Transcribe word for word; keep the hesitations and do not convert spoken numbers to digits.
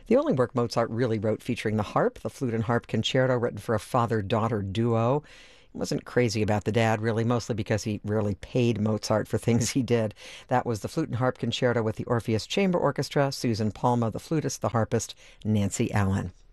The only work Mozart really wrote featuring the harp, the Flute and Harp Concerto, written for a father-daughter duo. He wasn't crazy about the dad, really, mostly because he rarely paid Mozart for things he did. That was the Flute and Harp Concerto with the Orpheus Chamber Orchestra, Susan Palma, the flutist, the harpist, Nancy Allen.